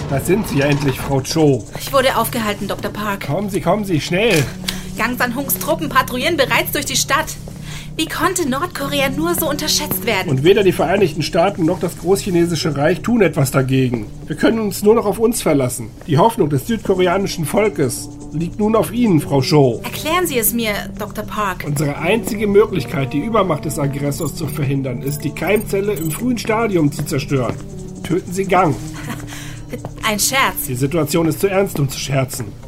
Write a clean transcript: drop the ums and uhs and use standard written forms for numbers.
Da sind Sie ja endlich, Frau Cho. Ich wurde aufgehalten, Dr. Park. Kommen Sie, schnell. Gang San-Hungs Truppen patrouillieren bereits durch die Stadt. Wie konnte Nordkorea nur so unterschätzt werden? Und weder die Vereinigten Staaten noch das Großchinesische Reich tun etwas dagegen. Wir können uns nur noch auf uns verlassen. Die Hoffnung des südkoreanischen Volkes liegt nun auf Ihnen, Frau Cho. Erklären Sie es mir, Dr. Park. Unsere einzige Möglichkeit, die Übermacht des Aggressors zu verhindern, ist, die Keimzelle im frühen Stadium zu zerstören. Töten Sie Gang. Ein Scherz. Die Situation ist zu ernst, um zu scherzen.